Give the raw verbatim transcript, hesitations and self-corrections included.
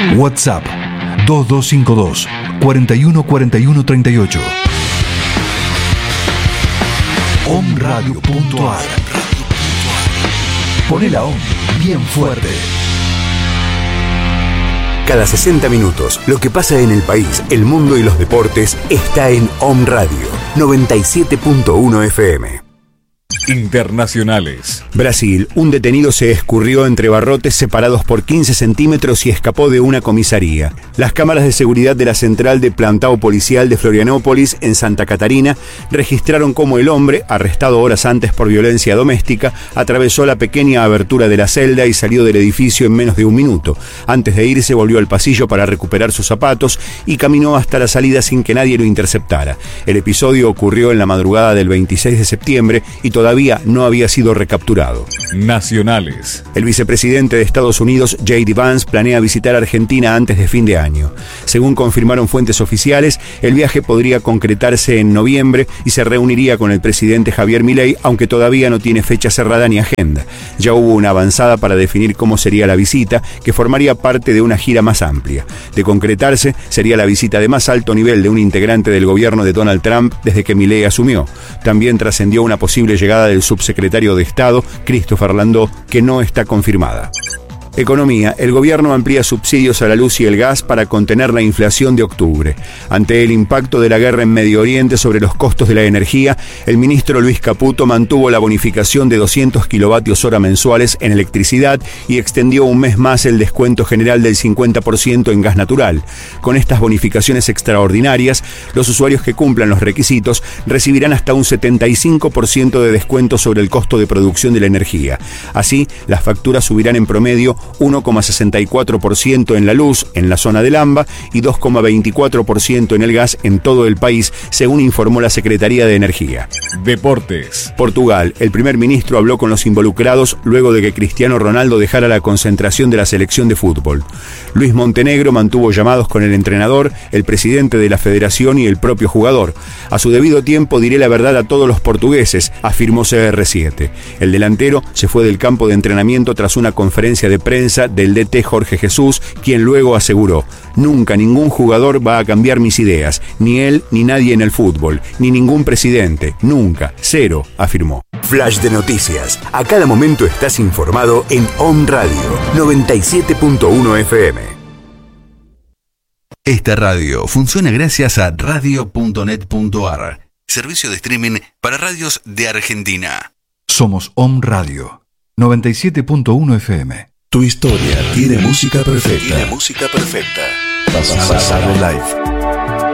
WhatsApp dos dos cinco dos, cuatro uno cuatro uno tres ocho. omradio punto ar. Poné la OM bien fuerte. Cada sesenta minutos, lo que pasa en el país, el mundo y los deportes está en Om Radio noventa y siete punto uno F M. Internacionales. Brasil, un detenido se escurrió entre barrotes separados por quince centímetros y escapó de una comisaría. Las cámaras de seguridad de la central de plantao policial de Florianópolis, en Santa Catarina, registraron cómo el hombre, arrestado horas antes por violencia doméstica, atravesó la pequeña abertura de la celda y salió del edificio en menos de un minuto. Antes de irse, volvió al pasillo para recuperar sus zapatos y caminó hasta la salida sin que nadie lo interceptara. El episodio ocurrió en la madrugada del veintiséis de septiembre y todavía no había sido recapturado. Nacionales. El vicepresidente de Estados Unidos, J D Vance, planea visitar Argentina antes de fin de año. Según confirmaron fuentes oficiales, el viaje podría concretarse en noviembre y se reuniría con el presidente Javier Milei, aunque todavía no tiene fecha cerrada ni agenda. Ya hubo una avanzada para definir cómo sería la visita, que formaría parte de una gira más amplia. De concretarse, sería la visita de más alto nivel de un integrante del gobierno de Donald Trump desde que Milei asumió. También trascendió una posible llegada del subsecretario de Estado, Christopher Landó, que no está confirmada. Economía. El gobierno amplía subsidios a la luz y el gas para contener la inflación de octubre. Ante el impacto de la guerra en Medio Oriente sobre los costos de la energía, el ministro Luis Caputo mantuvo la bonificación de doscientos kilovatios hora mensuales en electricidad y extendió un mes más el descuento general del cincuenta por ciento en gas natural. Con estas bonificaciones extraordinarias, los usuarios que cumplan los requisitos recibirán hasta un setenta y cinco por ciento de descuento sobre el costo de producción de la energía. Así, las facturas subirán en promedio uno coma sesenta y cuatro por ciento en la luz en la zona del AMBA y dos coma veinticuatro por ciento en el gas en todo el país, según informó la Secretaría de Energía. Deportes. Portugal. El primer ministro habló con los involucrados luego de que Cristiano Ronaldo dejara la concentración de la selección de fútbol. Luis Montenegro mantuvo llamados con el entrenador, el presidente de la federación y el propio jugador. A su debido tiempo diré la verdad a todos los portugueses, afirmó C R siete. El delantero se fue del campo de entrenamiento tras una conferencia de prensa del D T Jorge Jesús, quien luego aseguró: nunca ningún jugador va a cambiar mis ideas, ni él ni nadie en el fútbol, ni ningún presidente, nunca, cero, afirmó. Flash de noticias. A cada momento estás informado en Om Radio noventa y siete punto uno F M. Esta radio funciona gracias a radio punto net punto ar, servicio de streaming para radios de Argentina. Somos Om Radio noventa y siete punto uno F M. Tu historia tiene música perfecta. Tiene música perfecta. Pasado Live.